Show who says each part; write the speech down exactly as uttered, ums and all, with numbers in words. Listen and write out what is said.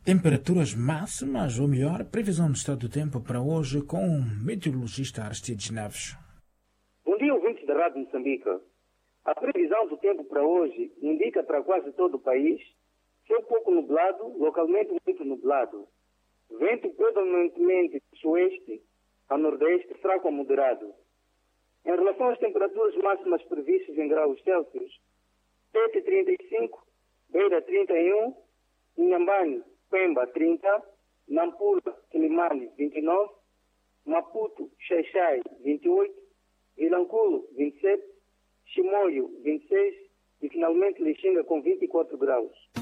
Speaker 1: Temperaturas máximas, ou melhor, previsão do estado do tempo para hoje com o meteorologista Aristides Neves.
Speaker 2: Bom dia, ouvintes da Rádio Moçambique. A previsão do tempo para hoje indica para quase todo o país céu pouco nublado, localmente muito nublado. Vento predominantemente do sueste a nordeste, fraco a moderado. Em relação às temperaturas máximas previstas em graus Celsius, Tete trinta e cinco, Beira trinta e um, Inhambane, Pemba trinta, Nampula, Quilimane vinte e nove, Maputo, Xaixai vinte e oito, Vilanculo vinte e sete, Chimoio vinte e seis e finalmente Lixinga com vinte e quatro graus.